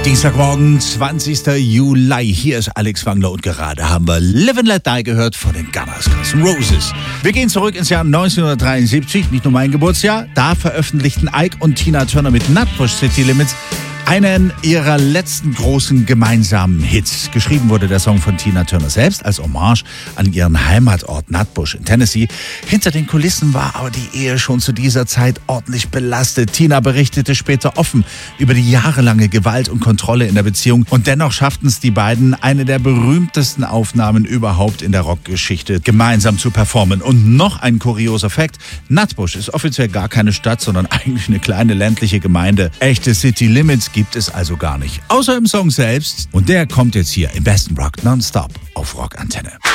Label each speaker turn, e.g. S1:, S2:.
S1: Dienstagmorgen, 20. Juli. Hier ist Alex Wangler und gerade haben wir Live and Let Die gehört von den Gunners N' Roses. Wir gehen zurück ins Jahr 1973, nicht nur mein Geburtsjahr. Da veröffentlichten Ike und Tina Turner mit Nutbush City Limits einen ihrer letzten großen gemeinsamen Hits. Geschrieben wurde der Song von Tina Turner selbst als Hommage an ihren Heimatort Nutbush in Tennessee. Hinter den Kulissen war aber die Ehe schon zu dieser Zeit ordentlich belastet. Tina berichtete später offen über die jahrelange Gewalt und Kontrolle in der Beziehung. Und dennoch schafften es die beiden, eine der berühmtesten Aufnahmen überhaupt in der Rockgeschichte gemeinsam zu performen. Und noch ein kurioser Fakt: Nutbush ist offiziell gar keine Stadt, sondern eigentlich eine kleine ländliche Gemeinde. Echte City Limits gibt es also gar nicht. Außer im Song selbst. Und der kommt jetzt hier im besten Rock nonstop auf Rockantenne.